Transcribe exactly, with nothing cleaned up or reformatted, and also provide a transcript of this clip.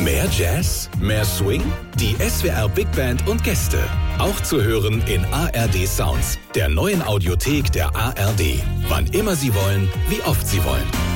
Mehr Jazz? Mehr Swing? Die S W R Big Band und Gäste. Auch zu hören in A R D Sounds, der neuen Audiothek der A R D. Wann immer Sie wollen, wie oft Sie wollen.